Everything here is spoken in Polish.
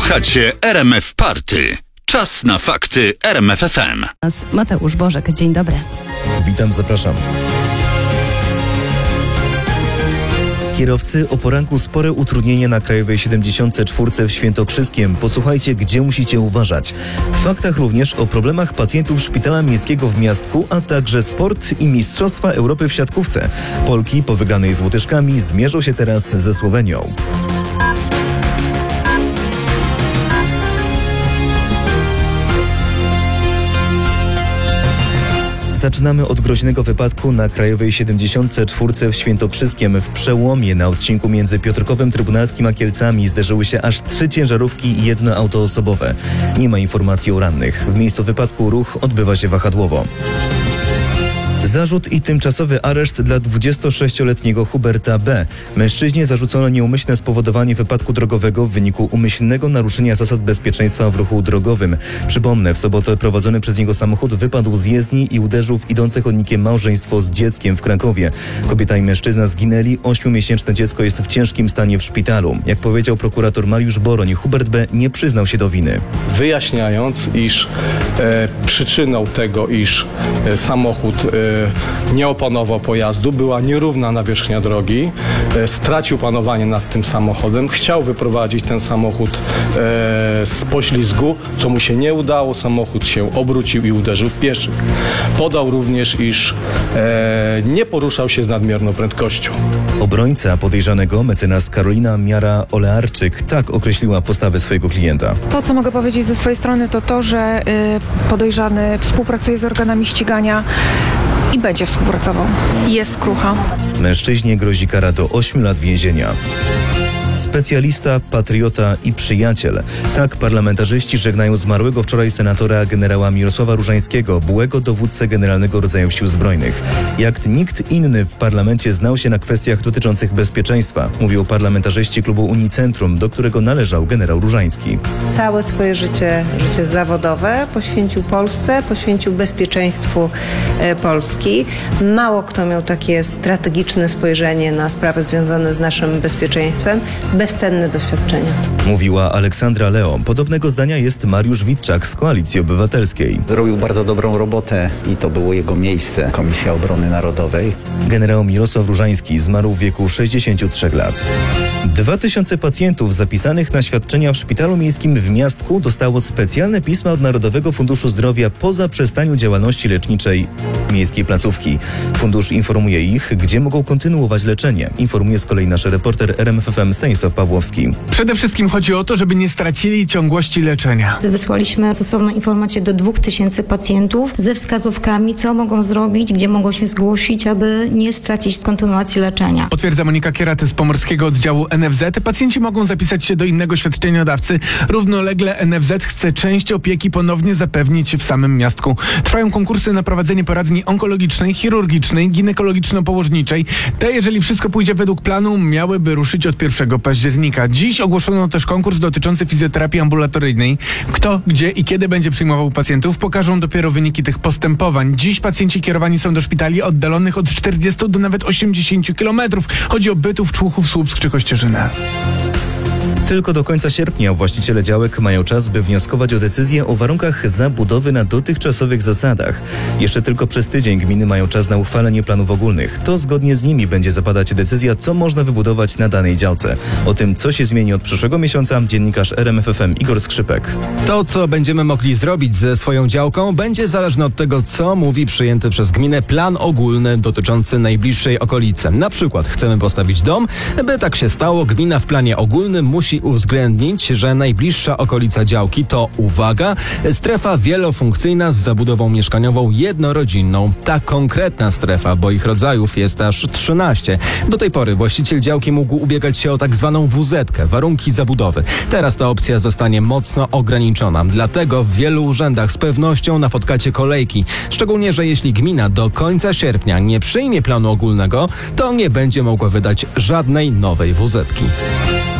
Słuchacie RMF Party. Czas na fakty RMF FM. Mateusz Bożek, dzień dobry. Witam, zapraszam. Kierowcy, o poranku spore utrudnienie na Krajowej 74 w Świętokrzyskiem. Posłuchajcie, gdzie musicie uważać. W faktach również o problemach pacjentów Szpitala Miejskiego w Miastku, a także sport i Mistrzostwa Europy w siatkówce. Polki po wygranej z Łotyszkami zmierzą się teraz ze Słowenią. Zaczynamy od groźnego wypadku na Krajowej 74 w Świętokrzyskiem. W przełomie na odcinku między Piotrkowem Trybunalskim a Kielcami zderzyły się aż 3 ciężarówki i jedno auto osobowe. Nie ma informacji o rannych. W miejscu wypadku ruch odbywa się wahadłowo. Zarzut i tymczasowy areszt dla 26-letniego Huberta B. Mężczyźnie zarzucono nieumyślne spowodowanie wypadku drogowego w wyniku umyślnego naruszenia zasad bezpieczeństwa w ruchu drogowym. Przypomnę, w sobotę prowadzony przez niego samochód wypadł z jezdni i uderzył w idące chodnikiem małżeństwo z dzieckiem w Krakowie. Kobieta i mężczyzna zginęli, 8-miesięczne dziecko jest w ciężkim stanie w szpitalu. Jak powiedział prokurator Mariusz Boroń, Hubert B. nie przyznał się do winy. Wyjaśniając, iż przyczyną tego, iż samochód nie opanował pojazdu, była nierówna nawierzchnia drogi, stracił panowanie nad tym samochodem, chciał wyprowadzić ten samochód z poślizgu, co mu się nie udało, samochód się obrócił i uderzył w pieszych. Podał również, iż nie poruszał się z nadmierną prędkością. Obrońca podejrzanego, mecenas Karolina Miara-Olearczyk, tak określiła postawę swojego klienta. To, co mogę powiedzieć ze swojej strony, to to, że podejrzany współpracuje z organami ścigania i będzie współpracował. Jest skrucha. Mężczyźnie grozi kara do 8 lat więzienia. Specjalista, patriota i przyjaciel. Tak parlamentarzyści żegnają zmarłego wczoraj senatora generała Mirosława Różańskiego, byłego dowódcę Generalnego Rodzajów Sił Zbrojnych. Jak nikt inny w parlamencie znał się na kwestiach dotyczących bezpieczeństwa, mówią parlamentarzyści klubu Unicentrum, do którego należał generał Różański. Całe swoje życie zawodowe poświęcił Polsce, poświęcił bezpieczeństwu Polski. Mało kto miał takie strategiczne spojrzenie na sprawy związane z naszym bezpieczeństwem. Bezcenne doświadczenie. Mówiła Aleksandra Leo. Podobnego zdania jest Mariusz Witczak z Koalicji Obywatelskiej. Robił bardzo dobrą robotę i to było jego miejsce, Komisja Obrony Narodowej. Generał Mirosław Różański zmarł w wieku 63 lat. 2000 pacjentów zapisanych na świadczenia w Szpitalu Miejskim w Miastku dostało specjalne pisma od Narodowego Funduszu Zdrowia po zaprzestaniu działalności leczniczej miejskiej placówki. Fundusz informuje ich, gdzie mogą kontynuować leczenie. Informuje z kolei nasz reporter RMF FM Stanisław Pawłowski. Przede wszystkim chodzi o to, żeby nie stracili ciągłości leczenia. Wysłaliśmy stosowną informację do 2000 pacjentów ze wskazówkami, co mogą zrobić, gdzie mogą się zgłosić, aby nie stracić kontynuacji leczenia. Potwierdza Monika Kieraty z pomorskiego oddziału NFZ. Pacjenci mogą zapisać się do innego świadczeniodawcy. Równolegle NFZ chce część opieki ponownie zapewnić w samym Miastku. Trwają konkursy na prowadzenie poradni onkologicznej, chirurgicznej, ginekologiczno-położniczej. Te, jeżeli wszystko pójdzie według planu, miałyby ruszyć od 1 października. Dziś ogłoszono też konkurs dotyczący fizjoterapii ambulatoryjnej. Kto, gdzie i kiedy będzie przyjmował pacjentów, pokażą dopiero wyniki tych postępowań. Dziś pacjenci kierowani są do szpitali oddalonych od 40 do nawet 80 kilometrów. Chodzi o Bytów, Człuchów, Słupsk czy Kościerzynę. Tylko do końca sierpnia właściciele działek mają czas, by wnioskować o decyzję o warunkach zabudowy na dotychczasowych zasadach. Jeszcze tylko przez tydzień gminy mają czas na uchwalenie planów ogólnych. To zgodnie z nimi będzie zapadać decyzja, co można wybudować na danej działce. O tym, co się zmieni od przyszłego miesiąca, dziennikarz RMF FM Igor Skrzypek. To, co będziemy mogli zrobić ze swoją działką, będzie zależne od tego, co mówi przyjęty przez gminę plan ogólny dotyczący najbliższej okolicy. Na przykład chcemy postawić dom. By tak się stało, gmina w planie ogólnym musi uwzględnić, że najbliższa okolica działki to, uwaga, strefa wielofunkcyjna z zabudową mieszkaniową jednorodzinną. Ta konkretna strefa, bo ich rodzajów jest aż 13. Do tej pory właściciel działki mógł ubiegać się o tak zwaną WZ-kę, warunki zabudowy. Teraz ta opcja zostanie mocno ograniczona. Dlatego w wielu urzędach z pewnością napotkacie kolejki. Szczególnie, że jeśli gmina do końca sierpnia nie przyjmie planu ogólnego, to nie będzie mogła wydać żadnej nowej WZ-ki.